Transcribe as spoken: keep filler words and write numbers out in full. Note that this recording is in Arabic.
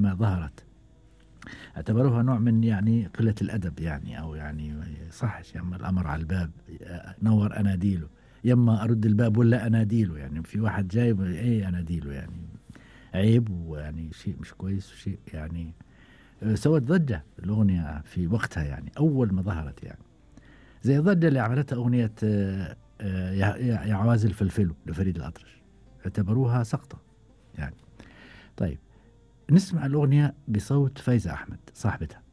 عندما ظهرت اعتبروها نوع من يعني قلة الأدب، يعني أو يعني صحش يما الأمر على الباب نور أناديله، يما أرد الباب ولا أناديله، يعني في واحد جايب إيه أناديله، يعني عيب ويعني شيء مش كويس وشيء يعني آه، سوت ضجة الأغنية في وقتها يعني أول ما ظهرت، يعني زي الضجة اللي عملتها أغنية آه، آه، يا يا- يا عوازل فلفلو لفريد الأطرش، اعتبروها سقطة يعني. طيب نسمع الأغنية بصوت فايزة أحمد صاحبتها.